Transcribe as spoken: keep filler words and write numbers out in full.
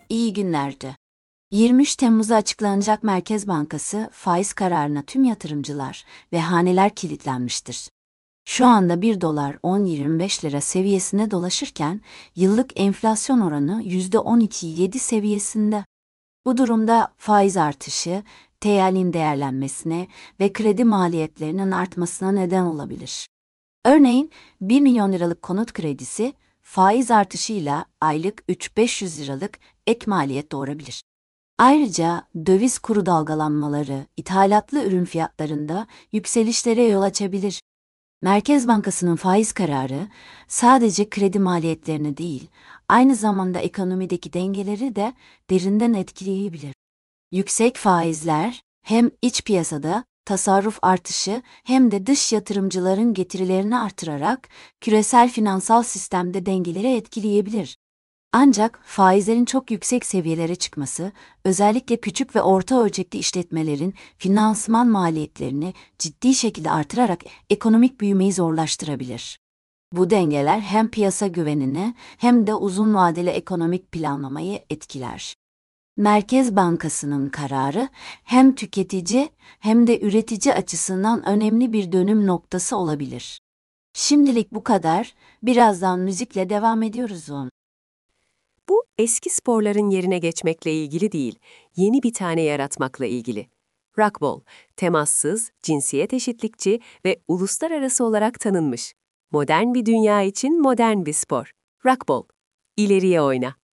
İyi günlerdi. yirmi üç Temmuz'da açıklanacak Merkez Bankası faiz kararına tüm yatırımcılar ve haneler kilitlenmiştir. Şu anda bir dolar on virgül yirmi beş lira seviyesine dolaşırken yıllık enflasyon oranı yüzde on iki virgül yedi seviyesinde. Bu durumda faiz artışı, T L'in değerlenmesine ve kredi maliyetlerinin artmasına neden olabilir. Örneğin bir milyon liralık konut kredisi faiz artışıyla aylık üç bin beş yüz liralık ek maliyet doğurabilir. Ayrıca döviz kuru dalgalanmaları ithalatlı ürün fiyatlarında yükselişlere yol açabilir. Merkez Bankası'nın faiz kararı sadece kredi maliyetlerini değil, aynı zamanda ekonomideki dengeleri de derinden etkileyebilir. Yüksek faizler hem iç piyasada tasarruf artışı hem de dış yatırımcıların getirilerini artırarak küresel finansal sistemde dengeleri etkileyebilir. Ancak faizlerin çok yüksek seviyelere çıkması, özellikle küçük ve orta ölçekli işletmelerin finansman maliyetlerini ciddi şekilde artırarak ekonomik büyümeyi zorlaştırabilir. Bu dengeler hem piyasa güvenini hem de uzun vadeli ekonomik planlamayı etkiler. Merkez Bankası'nın kararı hem tüketici hem de üretici açısından önemli bir dönüm noktası olabilir. Şimdilik bu kadar. Birazdan müzikle devam ediyoruz on. Bu eski sporların yerine geçmekle ilgili değil, yeni bir tane yaratmakla ilgili. Racquetball, temassız, cinsiyet eşitlikçi ve uluslararası olarak tanınmış. Modern bir dünya için modern bir spor. Racquetball, ileriye oyna.